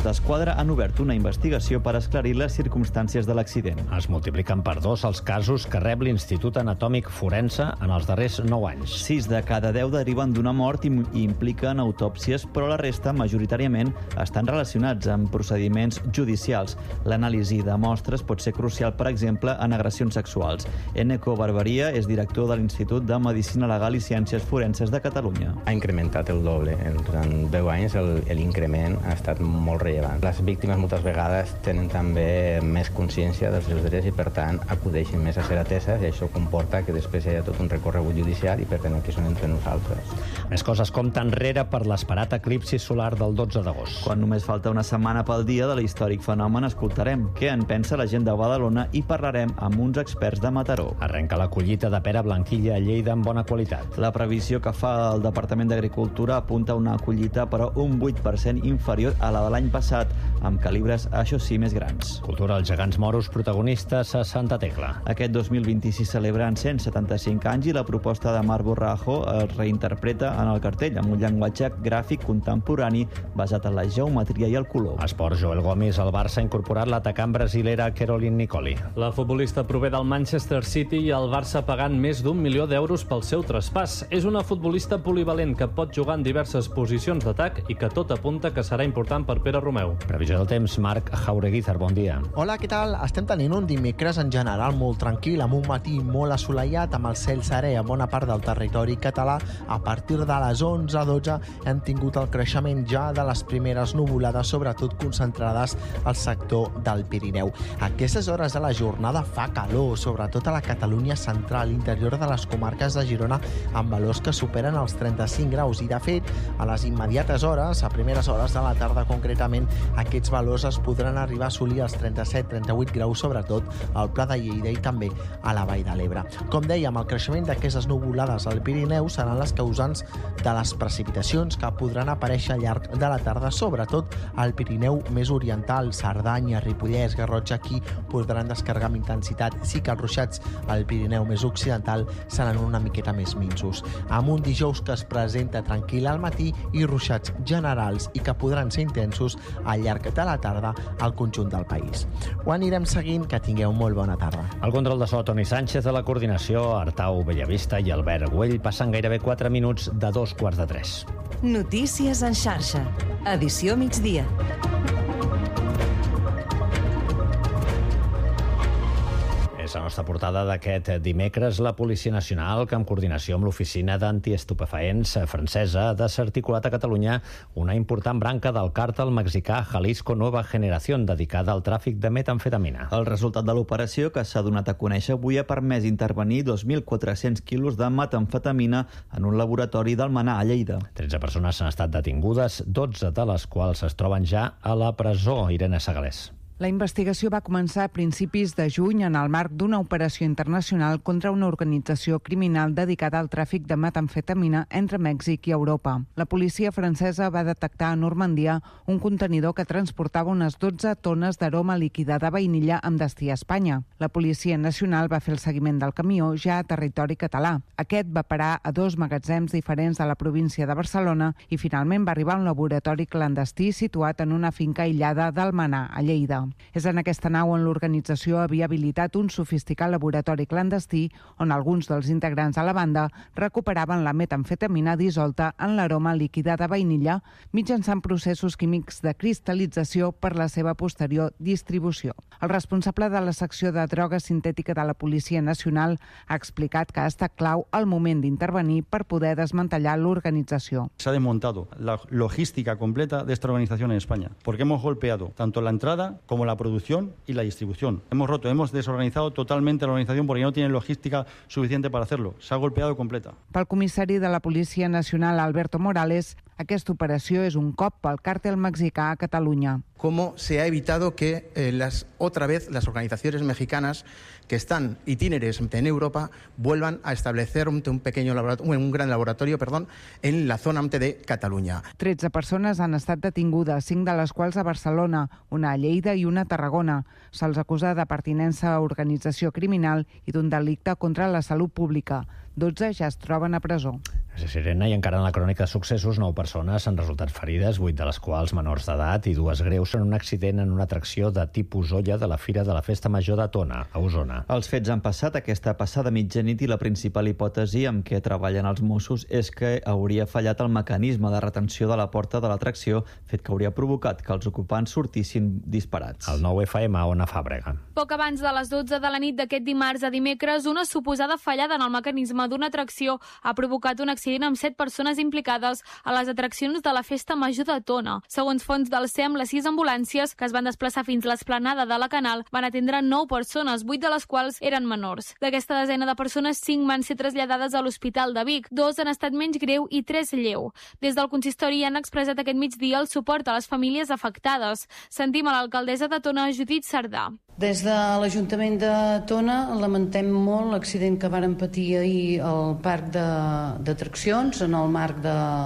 d'Esquadra han obert una investigació per esclarir les circumstàncies de l'accident. Es multipliquen per 2 els casos que rep l'Institut Anatòmic Forense en els darrers 9 anys. 6 de cada 10 deriven d'una mort i impliquen autòpsies, però la resta, majoritàriament, estan relacionats amb procediments judicials. L'anàlisi de mostres pot ser crucial, per exemple, en agressions sexuals. Eneko Barberia és director de l'Institut de Medicina Legal i Ciències Forenses de Catalunya. Ha incrementat el doble. En 10 anys l'increment ha estat molt rellevant. Les víctimes moltes vegades tenen també més consciència dels seus drets i, per tant, acudeixen més a ser ateses, i això comporta que després hi ha tot un recorregut judicial i, per tant, aquí són entre nosaltres. Més coses compten enrere per l'esperat eclipsi solar del 12 d'agost. Quan només falta una setmana pel dia de l'històric fenomen, escoltarem què en pensa la gent de Badalona i parlarem amb uns experts de Mataró. Arrenca la collita de pera blanquilla a Lleida amb bona qualitat. La previsió que fa el Departament d'Agricultura apunta a una collita, però un 8% inferior a la de l'any passat, amb calibres, això sí, més grans. Cultura, els gegants moros protagonistes a Santa Tecla. Aquest 2026 celebren 175 anys i la proposta de Marc Borrajo es reinterpreta en el cartell amb un llenguatge gràfic contemporani basat en la geometria i el color. Esport, Joel Gomis, el Barça ha incorporat l'atacant brasilera Caroline Nicoli. La futbolista prové del Manchester City i el Barça pagant més d'1 milió d'euros pel seu traspàs. És una futbolista polivalent que pot jugar en diverses posicions d'atac i que tot apunta que serà important per Pere Romeu. Previsió del temps, Marc Jaureguizar, bon dia. Hola, què tal? Estem tenint un dimecres en general molt tranquil, amb un matí molt assolellat, amb el cel serè a bona part del territori català. A partir de les 11-12 hem tingut el creixement ja de les primeres nuvolades, sobretot concentrades al sector del Pirineu. A aquestes hores de la jornada fa calor, sobretot a la Catalunya central, interior de les comarques de Girona, amb valors que superen els 35 graus. I, de fet, a les immediates hores, a primeres hores de la tarda concretament, aquests valors es podran arribar a assolir els 37-38 graus, sobretot al Pla de Lleida i també a la Vall de l'Ebre. Com dèiem, el creixement d'aquestes nuvolades al Pirineu seran les causants de les precipitacions que podran aparèixer al llarg de la tarda, sobretot al Pirineu més oriental, Cerdanya, Ripollès, Garrotxa. Aquí podran descarregar amb intensitat. Sí que els ruixats al Pirineu més occidental seran una miqueta més minsos, amb un dijous que es presenta tranquil al matí i ruixats generals i que podran ser intensos al llarg de la tarda al conjunt del país. Ho anirem seguint, que tingueu molt bona tarda. El control de so, Toni Sánchez, de la coordinació, Artau Bellavista i Albert Güell. Passen gairebé 4 minuts de 2:45. Notícies en xarxa. Edició migdia. És la nostra portada d'aquest dimecres. La Policia Nacional, que en coordinació amb l'Oficina d'Antiestupefaents francesa, ha desarticulat a Catalunya una important branca del càrtel mexicà Jalisco Nueva Generación, dedicada al tràfic de metamfetamina. El resultat de l'operació, que s'ha donat a conèixer avui, ha permès intervenir 2.400 quilos de metamfetamina en un laboratori d'Almenar, a Lleida. 13 persones han estat detingudes, 12 de les quals es troben ja a la presó. Irene Segalés. La investigació va començar a principis de juny en el marc d'una operació internacional contra una organització criminal dedicada al tràfic de metamfetamina entre Mèxic i Europa. La policia francesa va detectar a Normandia un contenidor que transportava unes 12 tones d'aroma líquida de vainilla amb destí a Espanya. La Policia Nacional va fer el seguiment del camió ja a territori català. Aquest va parar a 2 magatzems diferents de la província de Barcelona i finalment va arribar a un laboratori clandestí situat en una finca aïllada d'Almenar, a Lleida. És en aquesta nau on l'organització havia habilitat un sofisticat laboratori clandestí on alguns dels integrants de la banda recuperaven la metamfetamina dissolta en l'aroma líquida de vainilla mitjançant processos químics de cristal·lització per la seva posterior distribució. El responsable de la secció de droga sintètica de la Policia Nacional ha explicat que ha estat clau al moment d'intervenir per poder desmantellar l'organització. Se ha desmontado la logística completa de esta organización en España, porque hemos golpeado tanto la entrada como la producción y la distribución. Hemos desorganizado totalmente la organización porque no tienen logística suficiente para hacerlo. Se ha golpeado completa. Pel comissari de la Policia Nacional, Alberto Morales, aquesta operació és un cop pel càrtel mexicà a Catalunya. Cómo se ha evitado que otra vez las organizaciones mexicanas que están itineres en Europa vuelvan a establecer un gran laboratorio en la zona de Catalunya. 13 persones han estat detingudes, 5 de les quals a Barcelona, una a Lleida i una a Tarragona. Se'ls acusa de pertinença a organització criminal i d'un delicte contra la salut pública. 12 ja es troben a presó. Gràcies, Irene. I encara en la crònica de successos, 9 persones han resultat ferides, 8 de les quals menors d'edat i 2 greus en un accident en una atracció de tipus olla de la Fira de la Festa Major de Tona, a Osona. Els fets han passat aquesta passada mitjanit i la principal hipòtesi amb què treballen els Mossos és que hauria fallat el mecanisme de retenció de la porta de l'atracció, fet que hauria provocat que els ocupants sortissin disparats. El 9FM a Ona Fàbrega. Poc abans de les 12 de la nit d'aquest dimarts a dimecres, una suposada fallada en el mecanisme d'una atracció ha provocat un accident amb 7 persones implicades a les atraccions de la Festa Major de Tona. Segons fonts del SEM, les 6 ambulàncies que es van desplaçar fins a l'esplanada de la Canal van atendre 9 persones, 8 de les quals eren menors. D'aquesta desena de persones, 5 van ser traslladades a l'Hospital de Vic, 2 han estat menys greu i 3 lleu. Des del consistori han expressat aquest migdia el suport a les famílies afectades. Sentim a l'alcaldessa de Tona, Judit Sardà. Des de l'Ajuntament de Tona lamentem molt l'accident que varen patir ahir al parc d'atraccions en el marc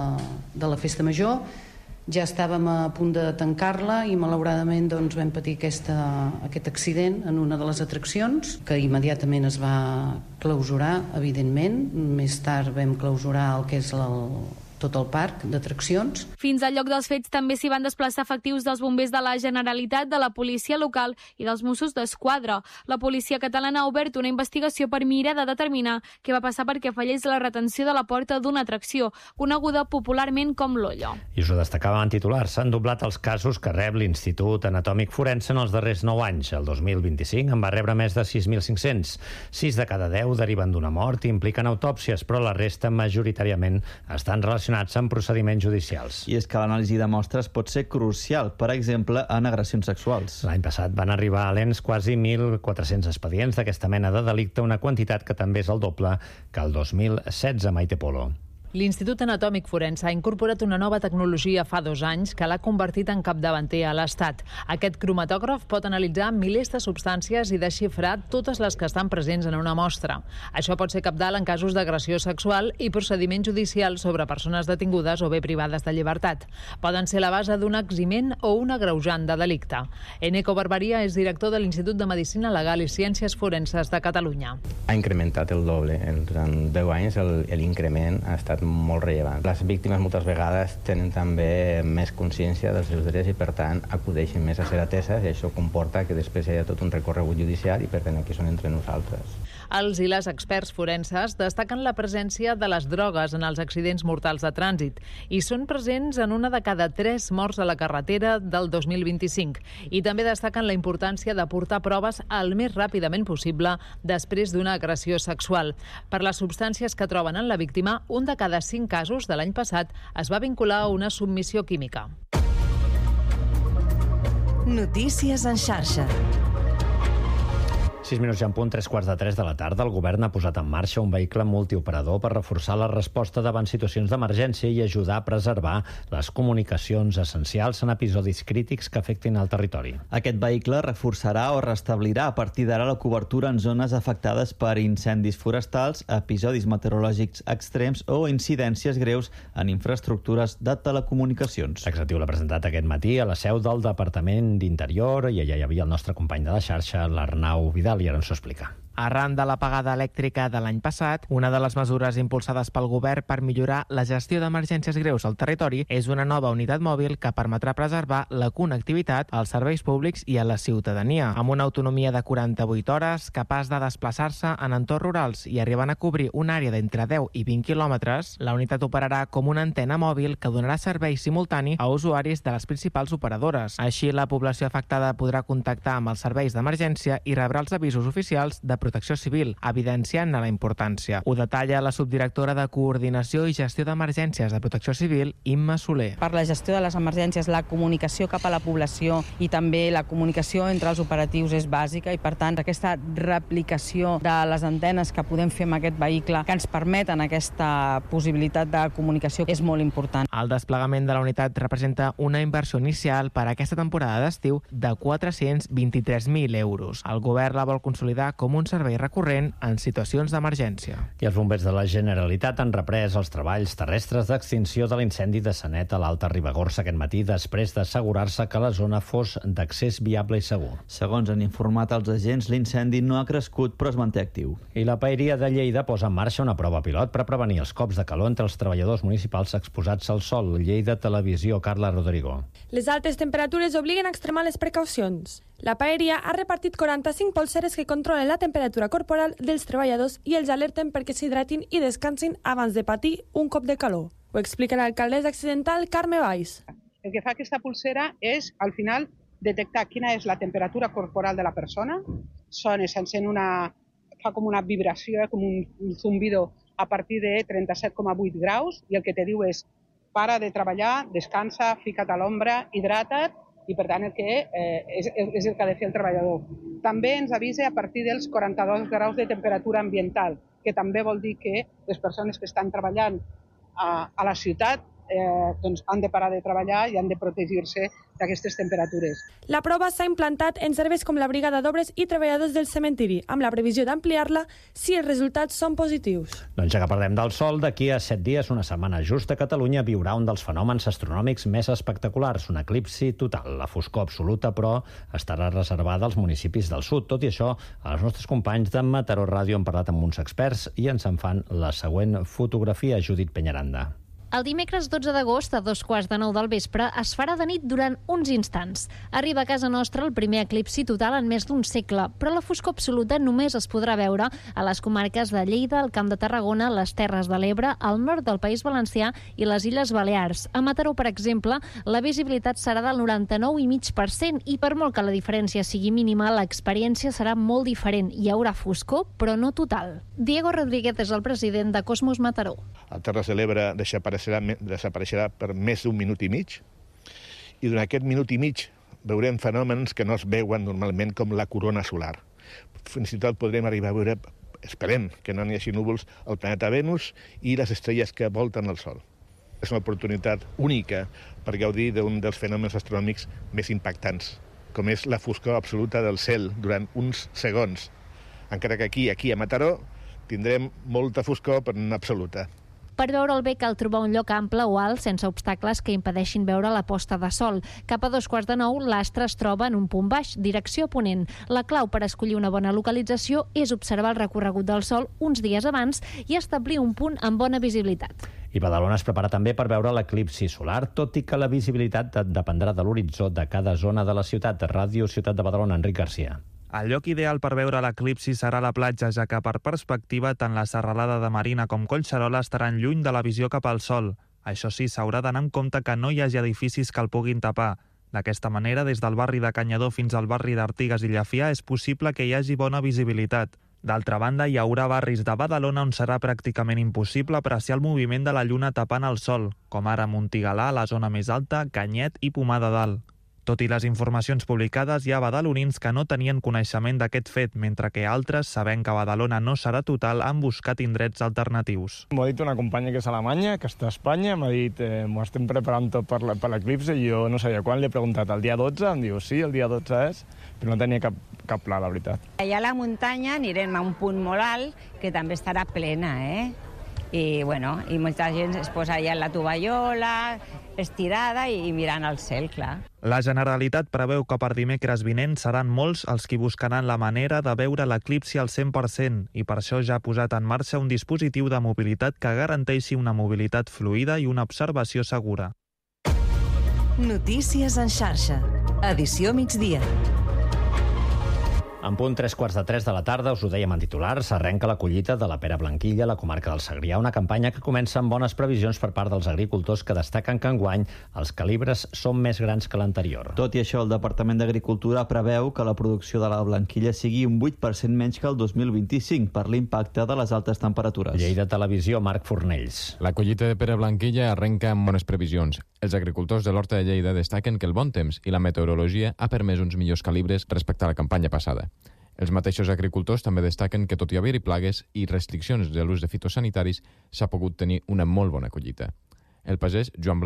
de la Festa Major. Ja estàvem a punt de tancar-la i malauradament vam patir aquest accident en una de les atraccions que immediatament es va clausurar, evidentment. Més tard vam clausurar el que és tot el parc d'atraccions. Fins al lloc dels fets també s'hi van desplaçar efectius dels bombers de la Generalitat, de la policia local i dels Mossos d'Esquadra. La policia catalana ha obert una investigació per mirar de determinar què va passar perquè fallés la retenció de la porta d'una atracció, coneguda popularment com l'olla. I us ho destacàvem en titulars. S'han doblat els casos que rep l'Institut Anatòmic Forense en els darrers 9 anys. El 2025 en va rebre més de 6.500. 6 de cada 10 deriven d'una mort i impliquen autòpsies, però la resta majoritàriament estan relacionats amb procediments judicials. I és que l'anàlisi de mostres pot ser crucial, per exemple, en agressions sexuals. L'any passat van arribar a l'ENS quasi 1.400 expedients d'aquesta mena de delicte, una quantitat que també és el doble que el 2016, Maite Polo. L'Institut Anatòmic Forense ha incorporat una nova tecnologia fa 2 anys que l'ha convertit en capdavanter a l'Estat. Aquest cromatògraf pot analitzar milers de substàncies i desxifrar totes les que estan presents en una mostra. Això pot ser cabdal en casos d'agressió sexual i procediments judicials sobre persones detingudes o bé privades de llibertat. Poden ser la base d'un eximent o un agreujant de delicte. Eneco Barberia és director de l'Institut de Medicina Legal i Ciències Forenses de Catalunya. Ha incrementat el doble. En 10 anys l'increment ha estat molt rellevant. Les víctimes moltes vegades tenen també més consciència dels seus drets i, per tant, acudeixen més a ser ateses i això comporta que després hi ha tot un recorregut judicial i, per tant, aquí són entre nosaltres. Els i les experts forenses destaquen la presència de les drogues en els accidents mortals de trànsit i són presents en 1 de cada 3 morts a la carretera del 2025. I també destaquen la importància de portar proves el més ràpidament possible després d'una agressió sexual. Per les substàncies que troben en la víctima, 1 de cada 5 casos de l'any passat es va vincular a una submissió química. Notícies en xarxa. 6 minuts ja en punt, 3:15 de la tarda. El govern ha posat en marxa un vehicle multioperador per reforçar la resposta davant situacions d'emergència i ajudar a preservar les comunicacions essencials en episodis crítics que afectin el territori. Aquest vehicle reforçarà o restablirà a partir d'ara la cobertura en zones afectades per incendis forestals, episodis meteorològics extrems o incidències greus en infraestructures de telecomunicacions. L'executiu l'ha presentat aquest matí a la seu del Departament d'Interior i allà hi havia el nostre company de la xarxa, l'Arnau Vidal, i ara ens ho explica. Arran de l'apagada elèctrica de l'any passat, una de les mesures impulsades pel govern per millorar la gestió d'emergències greus al territori és una nova unitat mòbil que permetrà preservar la connectivitat als serveis públics i a la ciutadania. Amb una autonomia de 48 hores, capaç de desplaçar-se en entorns rurals i arribant a cobrir una àrea d'entre 10 i 20 quilòmetres, la unitat operarà com una antena mòbil que donarà servei simultani a usuaris de les principals operadores. Així, la població afectada podrà contactar amb els serveis d'emergència i rebrà els avisos oficials de Protecció Civil, evidenciant la importància. Ho detalla la subdirectora de Coordinació i Gestió d'Emergències de Protecció Civil, Imma Soler. Per la gestió de les emergències, la comunicació cap a la població i també la comunicació entre els operatius és bàsica i, per tant, aquesta replicació de les antenes que podem fer amb aquest vehicle que ens permeten aquesta possibilitat de comunicació és molt important. El desplegament de la unitat representa una inversió inicial per a aquesta temporada d'estiu de 423.000 euros. El govern la vol consolidar com un servei recurrent en situacions d'emergència. I els bombers de la Generalitat han reprès els treballs terrestres d'extinció de l'incendi de Sanet a l'Alta Ribagorça aquest matí, després d'assegurar-se que la zona fos d'accés viable i segur. Segons han informat els agents, l'incendi no ha crescut però es manté actiu. I la Paeria de Lleida posa en marxa una prova pilot per prevenir els cops de calor entre els treballadors municipals exposats al sol. Lleida Televisió, Carla Rodrigo. Les altes temperatures obliguen a extremar les precaucions. La Paeria ha repartit 45 polseres que controlen la temperatura corporal dels treballadors i els alerten perquè s'hidratin i descansin abans de patir un cop de calor. Ho explica l'alcaldessa accidental Carme Valls. El que fa aquesta pulsera és, al final, detectar quina és la temperatura corporal de la persona. S'encén fa com una vibració, com un zumbido a partir de 37,8 graus i el que te diu és para de treballar, descansa, fica't a l'ombra, hidrata't, i per tant és el que ha de fer el treballador. També ens avisa a partir dels 42 graus de temperatura ambiental, que també vol dir que les persones que estan treballant a la ciutat han de parar de treballar i han de protegir-se d'aquestes temperatures. La prova s'ha implantat en serveis com la brigada d'obres i treballadors del cementiri, amb la previsió d'ampliar-la si els resultats són positius. Doncs ja que parlem del sol, d'aquí a 7 dies, una setmana justa, Catalunya viurà un dels fenòmens astronòmics més espectaculars, un eclipsi total. La foscor absoluta, però, estarà reservada als municipis del sud. Tot i això, els nostres companys de Mataró Ràdio han parlat amb uns experts i ens en fan la següent fotografia. Judit Peñaranda. El dimecres 12 d'agost, a 8:45 del vespre, es farà de nit durant uns instants. Arriba a casa nostra el primer eclipsi total en més d'un segle, però la foscor absoluta només es podrà veure a les comarques de Lleida, el Camp de Tarragona, les Terres de l'Ebre, al nord del País Valencià i les Illes Balears. A Mataró, per exemple, la visibilitat serà del 99,5% i per molt que la diferència sigui mínima, l'experiència serà molt diferent. Hi haurà foscor, però no total. Diego Rodríguez és el president de Cosmos Mataró. A Terres de l'Ebre desapareixerà per més d'un minut i mig, i durant aquest minut i mig veurem fenòmens que no es veuen normalment, com la corona solar. Fins i tot podrem arribar a veure, esperem que no n'hi hagi núvols, el planeta Venus i les estrelles que volten el Sol. És una oportunitat única per gaudir d'un dels fenòmens astronòmics més impactants, com és la foscor absoluta del cel durant uns segons. Encara que aquí a Mataró, tindrem molta foscor, però no absoluta. Per veure'l bé cal trobar un lloc ample o alt sense obstacles que impedeixin veure la posta de sol. Cap a 8:45 l'astre es troba en un punt baix, direcció ponent. La clau per escollir una bona localització és observar el recorregut del sol uns dies abans i establir un punt amb bona visibilitat. I Badalona es prepara també per veure l'eclipsi solar, tot i que la visibilitat dependrà de l'horitzó de cada zona de la ciutat. Ràdio Ciutat de Badalona, Enric Garcia. El lloc ideal per veure l'eclipsi serà la platja, ja que per perspectiva tant la serralada de Marina com Collserola estaran lluny de la visió cap al sol. Això sí, s'haurà d'anar amb compte que no hi hagi edificis que el puguin tapar. D'aquesta manera, des del barri de Canyador fins al barri d'Artigues i Llafià és possible que hi hagi bona visibilitat. D'altra banda, hi haurà barris de Badalona on serà pràcticament impossible apreciar el moviment de la lluna tapant el sol, com ara Montigalà, la zona més alta, Canyet i Pomar de Dalt. Tot i les informacions publicades, hi ha badalonins que no tenien coneixement d'aquest fet, mentre que altres, sabent que Badalona no serà total, han buscat indrets alternatius. M'ho ha dit una companya que és a Alemanya, que està a Espanya, m'ha dit m'ho estem preparant tot per l'eclipsi, i jo no sabia quan, li he preguntat el dia 12, em diu sí, el dia 12 és, però no tenia cap pla, la veritat. Allà a la muntanya anirem a un punt molt alt, que també estarà plena, I molta gent es posa allà en la tovallola, estirada i mirant al cel, clar. La Generalitat preveu que per dimecres vinent seran molts els qui buscaran la manera de veure l'eclipsi al 100% i per això ja ha posat en marxa un dispositiu de mobilitat que garanteixi una mobilitat fluida i una observació segura. Notícies en xarxa. Edició migdia. En punt 3:45 de la tarda, us ho dèiem en titulars, s'arrenca la collita de la pera blanquilla a la comarca del Segrià, una campanya que comença amb bones previsions per part dels agricultors que destaquen que enguany els calibres són més grans que l'anterior. Tot i això, el Departament d'Agricultura preveu que la producció de la blanquilla sigui un 8% menys que el 2025 per l'impacte de les altes temperatures. Lleida Televisió, Marc Fornells. La collita de pera blanquilla arrenca amb bones previsions. Els agricultors de l'Horta de Lleida destaquen que el bon temps i la meteorologia ha permès uns millors calibres respecte a la campanya passada. Els mateixos agricultors també destaquen que, tot i haver-hi plagues i restriccions de l'ús de fitosanitaris, s'ha pogut tenir una molt bona collita. El pagès Joan Blanc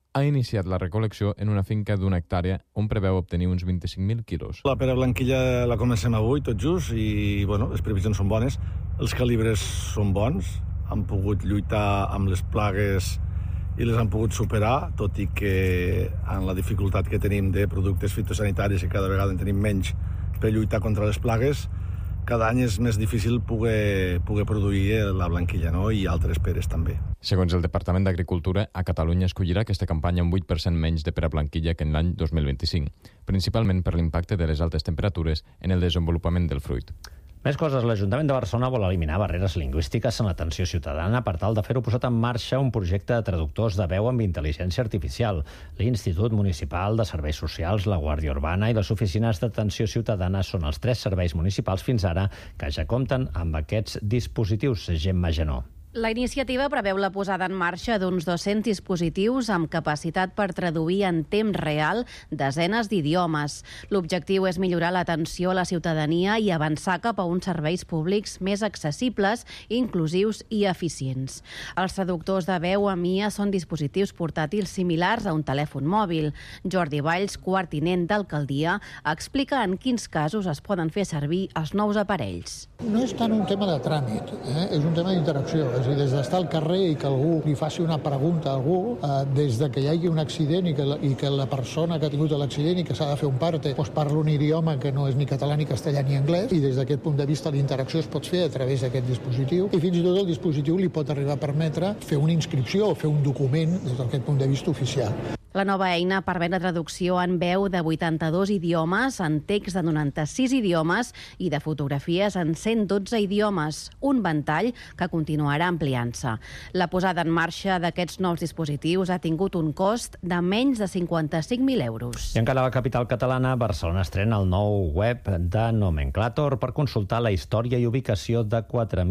ha iniciat la recol·lecció en una finca d'una hectàrea on preveu obtenir uns 25.000 quilos. La pera blanquilla la comencem avui, tot just, i les previsions són bones. Els calibres són bons, han pogut lluitar amb les plagues i les han pogut superar, tot i que amb la dificultat que tenim de productes fitosanitaris i cada vegada en tenim menys per lluitar contra les plagues, cada any és més difícil poder produir la blanquilla, no? I altres peres també. Segons el Departament d'Agricultura, a Catalunya es collirà aquesta campanya un 8% menys de pera blanquilla que en l'any 2025, principalment per l'impacte de les altes temperatures en el desenvolupament del fruit. Més coses. L'Ajuntament de Barcelona vol eliminar barreres lingüístiques en l'atenció ciutadana per tal de fer-ho posat en marxa un projecte de traductors de veu amb intel·ligència artificial. L'Institut Municipal de Serveis Socials, la Guàrdia Urbana i les oficines d'atenció ciutadana són els 3 serveis municipals fins ara que ja compten amb aquests dispositius. Gemma Genó. La iniciativa preveu la posada en marxa d'uns 200 dispositius amb capacitat per traduir en temps real desenes d'idiomes. L'objectiu és millorar l'atenció a la ciutadania i avançar cap a uns serveis públics més accessibles, inclusius i eficients. Els traductors de veu a MIA són dispositius portàtils similars a un telèfon mòbil. Jordi Valls, quart tinent d'alcaldia, explica en quins casos es poden fer servir els nous aparells. No és tant un tema de tràmit, és un tema d'interacció. És a dir, des d'estar al carrer i que algú li faci una pregunta a algú, des de que hi hagi un accident i que la persona que ha tingut l'accident i que s'ha de fer un parte parla un idioma que no és ni català, ni castellà, ni anglès, i des d'aquest punt de vista la interacció es pot fer a través d'aquest dispositiu, i fins i tot el dispositiu li pot arribar a permetre fer una inscripció o fer un document des d'aquest punt de vista oficial. La nova eina permet la traducció en veu de 82 idiomes, en text de 96 idiomes i de fotografies en 112 idiomes, un ventall que continuarà ampliant-se. La posada en marxa d'aquests nous dispositius ha tingut un cost de menys de 55.000 euros. I encara a la capital catalana, Barcelona estrena el nou web de Nomenclator per consultar la història i ubicació de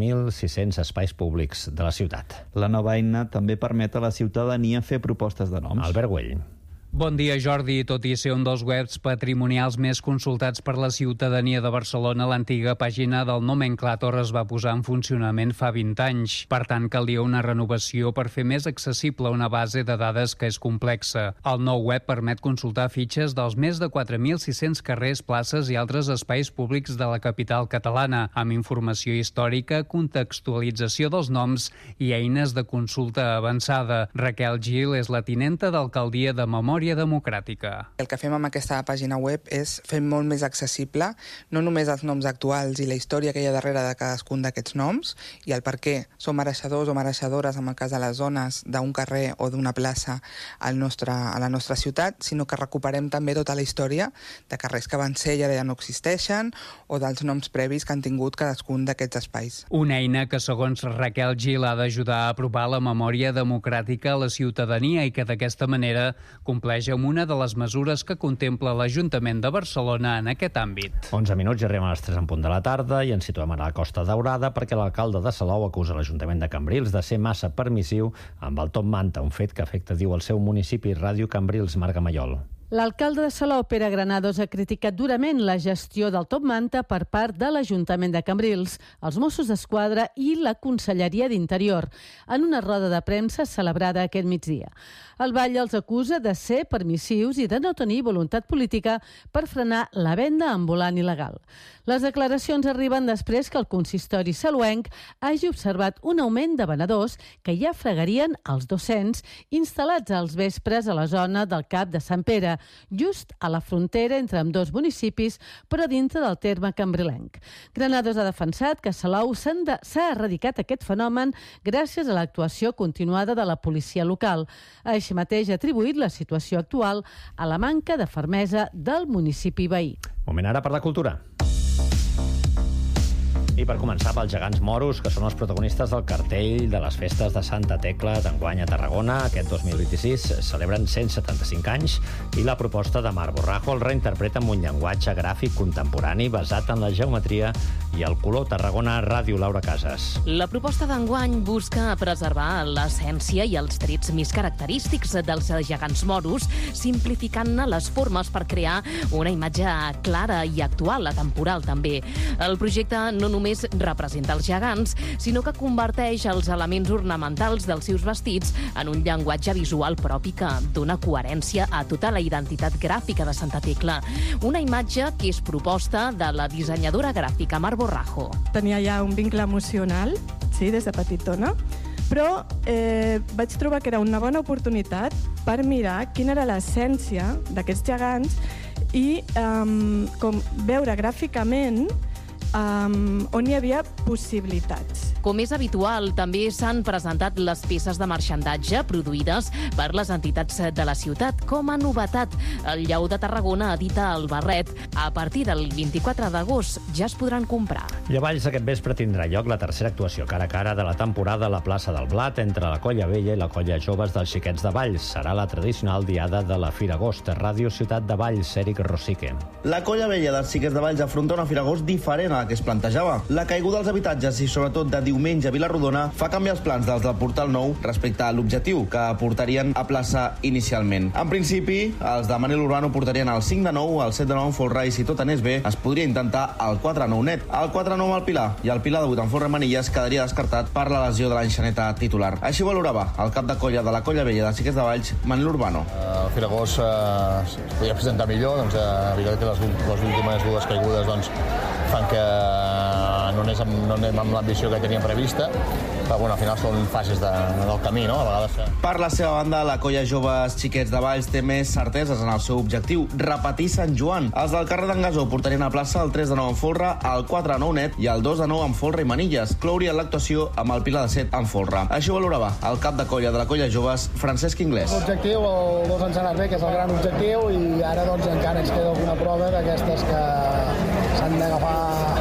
4.600 espais públics de la ciutat. La nova eina també permet a la ciutadania fer propostes de noms. Albert Güell. Bon dia, Jordi. Tot i ser un dels webs patrimonials més consultats per la ciutadania de Barcelona, l'antiga pàgina del Nomenclator es va posar en funcionament fa 20 anys. Per tant, calia una renovació per fer més accessible una base de dades que és complexa. El nou web permet consultar fitxes dels més de 4.600 carrers, places i altres espais públics de la capital catalana, amb informació històrica, contextualització dels noms i eines de consulta avançada. Raquel Gil és la tinenta d'alcaldia de Memòria Democràtica. El que fem amb aquesta pàgina web és fer molt més accessible no només els noms actuals i la història que hi ha darrere de cadascun d'aquests noms i el per què som mereixedors o mereixedores, en el cas de les zones, d'un carrer o d'una plaça a la nostra ciutat, sinó que recuperem també tota la història de carrers que van ser i ara ja no existeixen o dels noms previs que han tingut cadascun d'aquests espais. Una eina que, segons Raquel Gil, ha d'ajudar a aprovar la memòria democràtica a la ciutadania i que d'aquesta manera compleix amb una de les mesures que contempla l'Ajuntament de Barcelona en aquest àmbit. 11 minuts i arribem a les 3 en punt de la tarda i ens situem a la Costa Daurada perquè l'alcalde de Salou acusa l'Ajuntament de Cambrils de ser massa permissiu amb el top manta, un fet que afecta, diu, el seu municipi. Ràdio Cambrils, Marc Gamallol. L'alcalde de Salou, Pere Granados, ha criticat durament la gestió del top manta per part de l'Ajuntament de Cambrils, els Mossos d'Esquadra i la Conselleria d'Interior, en una roda de premsa celebrada aquest migdia. El Vall els acusa de ser permissius i de no tenir voluntat política per frenar la venda ambulant il·legal. Les declaracions arriben després que el consistori saluenc hagi observat un augment de venedors que ja fregarien els 200 instal·lats als vespres a la zona del Cap de Sant Pere, just a la frontera entre ambdós municipis, però dintre del terme cambrilenc. Granados ha defensat que a Salou s'ha erradicat aquest fenomen gràcies a l'actuació continuada de la policia local. Així mateix ha atribuït la situació actual a la manca de fermesa del municipi veí. Moment ara per la cultura. I per començar, pels gegants moros, que són els protagonistes del cartell de les festes de Santa Tecla d'enguany a Tarragona. Aquest 2026 celebren 175 anys i la proposta de Marc Borrajo el reinterpreta amb un llenguatge gràfic contemporani basat en la geometria i el color. Tarragona Ràdio, Laura Casas. La proposta d'enguany busca preservar l'essència i els trets més característics dels gegants moros, simplificant-ne les formes per crear una imatge clara i actual, atemporal també. El projecte no només només representa els gegants, sinó que converteix els elements ornamentals dels seus vestits en un llenguatge visual propi que dona coherència a tota la identitat gràfica de Santa Tecla. Una imatge que és proposta de la dissenyadora gràfica Mar Borrajo. Tenia ja un vincle emocional, sí, des de petitona, però vaig trobar que era una bona oportunitat per mirar quina era l'essència d'aquests gegants i com veure gràficament on hi havia possibilitats. Com és habitual, també s'han presentat les peces de marxandatge produïdes per les entitats de la ciutat. Com a novetat, el Lleó de Tarragona edita el barret. A partir del 24 d'agost ja es podran comprar. I a Valls aquest vespre tindrà lloc la tercera actuació cara a cara de la temporada a la plaça del Blat entre la Colla Vella i la Colla Joves dels Xiquets de Valls. Serà la tradicional diada de la Firagost. Ràdio Ciutat de Valls, Eric Rosique. La Colla Vella dels Xiquets de Valls afronta una Firagost diferent a la que es plantejava. La caiguda dels habitatges i sobretot de diumenge a Vila-rodona fa canviar els plans dels del Portal Nou respecte a l'objectiu que portarien a plaça inicialment. En principi, els de Manel Urbano portarien el 5 de 9, el 7 de 9 en folre i si tot anés bé es podria intentar el 4 de 9 net. El 4 de 9 al Pilar i el Pilar de 8 en folre Manilles quedaria descartat per la lesió de l'enxaneta titular. Així valorava el cap de colla de la Colla Vella de Xiquets de Valls, Manel Urbano. El Firagost es podia presentar millor, doncs veritat que les últimes dues caigudes doncs, fan que no anem amb l'ambició que teníem prevista, però bueno, al final són fases del camí, no? A vegades... Per la seva banda, la Colla Joves Xiquets de Valls té més certeses en el seu objectiu, repetir Sant Joan. Els del carrer d'en Gasó portarien a plaça el 3 de 9 en folre, el 4 de 9 net i el 2 de 9 en folre i manilles. Clourien l'actuació amb el Pilar de 7 en folre. Així ho valorava el cap de colla de la Colla Joves, Francesc Inglés. L'objectiu, el 2 ens ha anat bé, que és el gran objectiu, i ara doncs encara ens queda alguna prova d'aquestes que s'han d'agafar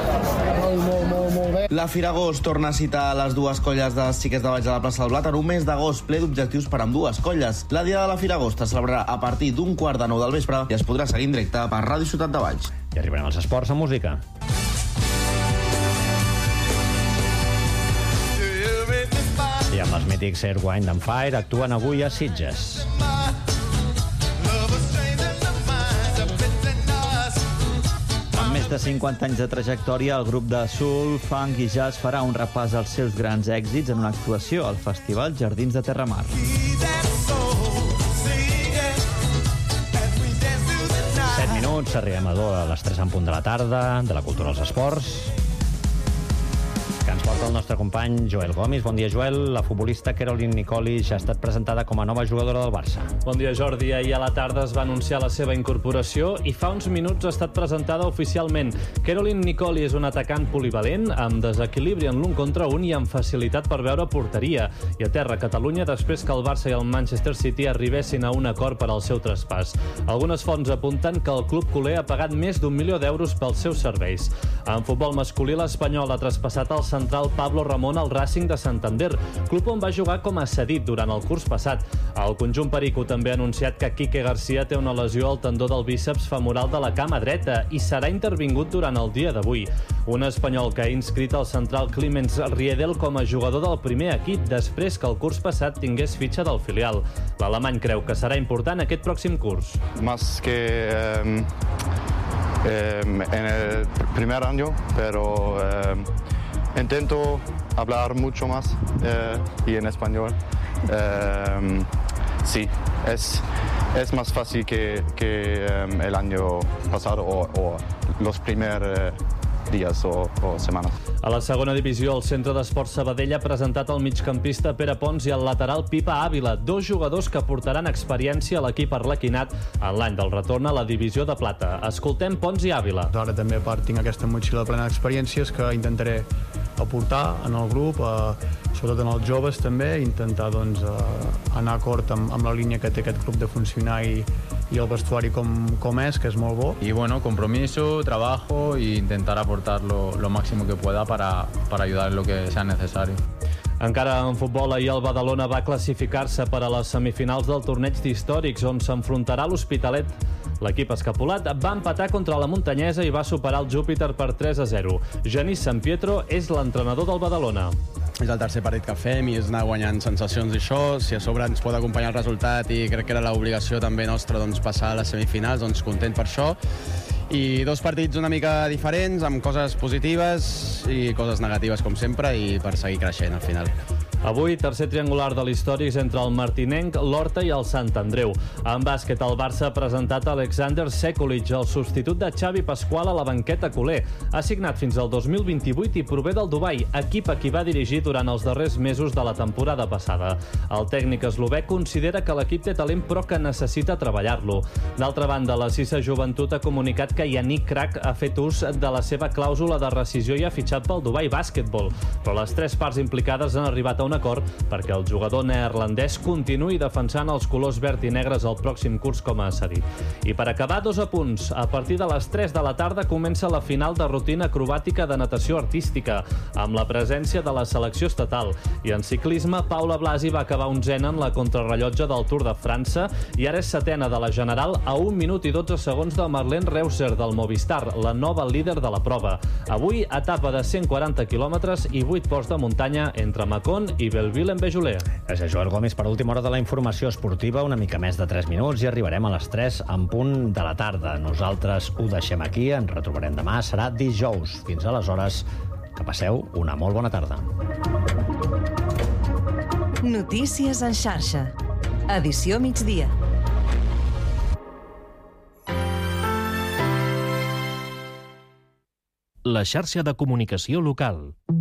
molt bé. La Firagost torna a citar les dues colles dels Xiquets de Valls a la plaça del Blat en un mes d'agost ple d'objectius per amb dues colles. La Diada de la Firagost es celebrarà a partir d'un 8:45 del vespre i es podrà seguir en directe per Ràdio Ciutat de Valls. I arribarem als esports amb música. I amb els mítics Air, Wind and Fire actuen avui a Sitges. Més de 50 anys de trajectòria, el grup de soul, funk i jazz farà un repàs als seus grans èxits en una actuació al Festival Jardins de Terramar. 7 minuts, arribem a les 3 en punt de la tarda, de la cultura als esports, que ens porta el nostre company Joel Gomis. Bon dia, Joel. La futbolista Caroline Nicoli ja ha estat presentada com a nova jugadora del Barça. Bon dia, Jordi. Ahir a la tarda es va anunciar la seva incorporació i fa uns minuts ha estat presentada oficialment. Caroline Nicoli és un atacant polivalent, amb desequilibri en l'1 contra 1 i amb facilitat per veure porteria. I aterra a Catalunya després que el Barça i el Manchester City arribessin a un acord per al seu traspàs. Algunes fonts apunten que el club culer ha pagat més d'1 milió d'euros pels seus serveis. En futbol masculí, l'Espanyol ha traspassat el central Pablo Ramón al Racing de Santander, club on va jugar com a cedit durant el curs passat. El conjunt perico també ha anunciat que Quique García té una lesió al tendó del bíceps femoral de la cama dreta i serà intervingut durant el dia d'avui. Un espanyol que ha inscrit el central Clemens Riedel com a jugador del primer equip després que el curs passat tingués fitxa del filial. L'alemany creu que serà important aquest pròxim curs. Más que en el primer año, pero intento hablar mucho más y en español. Sí, es más fácil que el año pasado o los primeros dies o setmanes. A la segona divisió, el Centre d'Esports Sabadell ha presentat el migcampista Pere Pons i el lateral Pipa Ávila, dos jugadors que portaran experiència a l'equip arlequinat en l'any del retorn a la divisió de plata. Escoltem Pons i Ávila. Ara també a part tinc aquesta motxilla plena d'experiències que intentaré aportar en el grup, sobretot en els joves també, intentar doncs, anar acord amb la línia que té aquest club de funcionar i el vestuari com és, que és molt bo. Y bueno, compromiso, trabajo e intentar aportar lo máximo que pueda para ayudar en lo que sea necesario. Encara en futbol, ahir el Badalona va classificar-se per a les semifinals del torneig d'històrics, on s'enfrontarà l'Hospitalet. L'equip escapolat va empatar contra la Muntanyesa i va superar el Júpiter per 3-0. Genís Sampietro és l'entrenador del Badalona. És el tercer partit que fem i és anar guanyant sensacions i això. Si a sobre ens pot acompanyar el resultat i crec que era l'obligació també nostra doncs, passar a les semifinals, doncs content per això. I 2 partits una mica diferents, amb coses positives i coses negatives, com sempre, i per seguir creixent al final. Avui, tercer triangular de l'històrics entre el Martinenc, l'Horta i el Sant Andreu. En bàsquet, el Barça ha presentat Alexander Sekulic, el substitut de Xavi Pasqual a la banqueta culer. Ha signat fins al 2028 i prové del Dubai, equip a qui va dirigir durant els darrers mesos de la temporada passada. El tècnic eslovè considera que l'equip té talent però que necessita treballar-lo. D'altra banda, la Sisa Joventut ha comunicat que Yannick Crac ha fet ús de la seva clàusula de rescisió i ha fitxat pel Dubai Basketball. Però les 3 parts implicades han arribat a un acord perquè el jugador neerlandès continuï defensant els colors verd i negres el pròxim curs com a cedit. I per acabar, 2 apunts. A partir de les 3 de la tarda comença la final de rutina acrobàtica de natació artística, amb la presència de la selecció estatal. I en ciclisme, Paula Blasi va acabar 11a en la contrarrellotge del Tour de França i ara és 7a de la general a 1 minut i 12 segons de Marlene Reusser del Movistar, la nova líder de la prova. Avui, etapa de 140 quilòmetres i 8 ports de muntanya entre Mâcon i Bellville-en-Béjolais. Gràcies, Joel Gomis. Per última hora de la informació esportiva, una mica més de 3 minuts i arribarem a les 3 en punt de la tarda. Nosaltres ho deixem aquí, ens retrobarem demà, serà dijous. Fins aleshores, que passeu una molt bona tarda. Notícies en xarxa. Edició migdia. La xarxa de comunicació local.